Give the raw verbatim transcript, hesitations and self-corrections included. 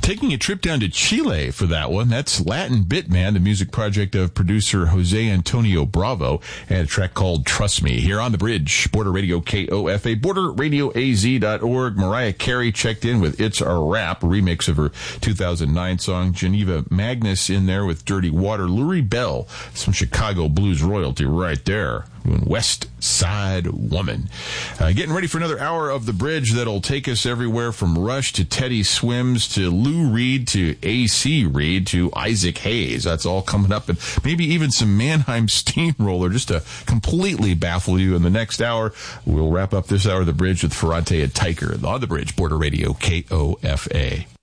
Taking a trip down to Chile for that one. That's Latin Bitman, the music project of producer Jose Antonio Bravo, and a track called Trust Me here on The Bridge. Border Radio K O F A, border radio a z dot org. Mariah Carey checked in with It's a Rap, a remix of her two thousand nine song. Geneva Magnus in there with Dirty Water. Lurie Bell, some Chicago blues royalty right there. West Side Woman. Uh, getting ready for another hour of The Bridge that'll take us everywhere from Rush to Teddy Swims to Lou Reed to A C Reed to Isaac Hayes. That's all coming up, and maybe even some Mannheim Steamroller just to completely baffle you in the next hour. We'll wrap up this hour of The Bridge with Ferrante and Tyker on The Bridge, Border Radio K O F A.